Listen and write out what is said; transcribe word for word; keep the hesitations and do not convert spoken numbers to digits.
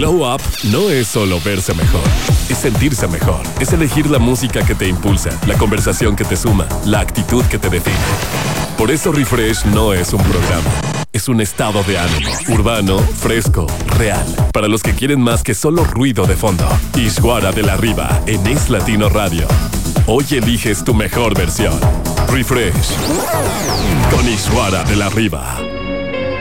Glow Up no es solo verse mejor, es sentirse mejor. Es elegir la música que te impulsa, la conversación que te suma, la actitud que te define. Por eso Refresh no es un programa, es un estado de ánimo. Urbano, fresco, real. Para los que quieren más que solo ruido de fondo. Ishwara de la Riva en Ex Latino Radio. Hoy eliges tu mejor versión. Refresh con Ishwara de la Riva.